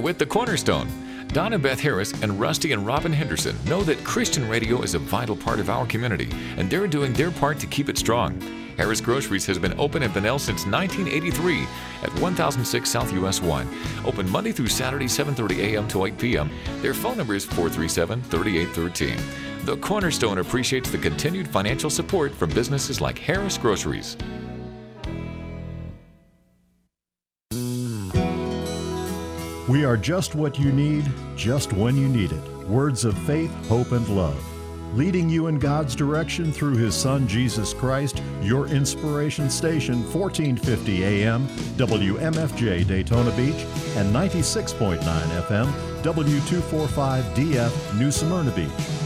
with The Cornerstone. Don and Beth Harris and Rusty and Robin Henderson know that Christian radio is a vital part of our community, and they're doing their part to keep it strong. Harris Groceries has been open in Bunnell since 1983 at 1006 South US 1. Open Monday through Saturday, 7:30 a.m. to 8 p.m. Their phone number is 437-3813. The Cornerstone appreciates the continued financial support from businesses like Harris Groceries. We are just what you need, just when you need it. Words of faith, hope, and love. Leading you in God's direction through His Son, Jesus Christ, your inspiration station, 1450 AM, WMFJ Daytona Beach, and 96.9 FM, W245DF New Smyrna Beach.